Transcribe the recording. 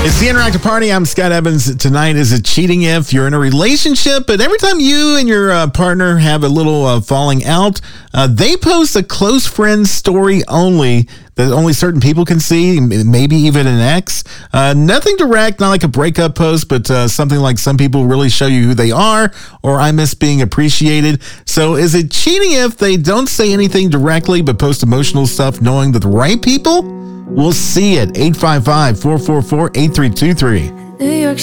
It's the Interactive Party. I'm Scott Evans. Tonight is it cheating if you're in a relationship, but every time you and your partner have a little falling out, they post a close friend story only that only certain people can see, maybe even an ex. Nothing direct, not like a breakup post, but something like some people really show you who they are, or I miss being appreciated. So is it cheating if they don't say anything directly but post emotional stuff knowing that the right people will see it? 855-444-8323.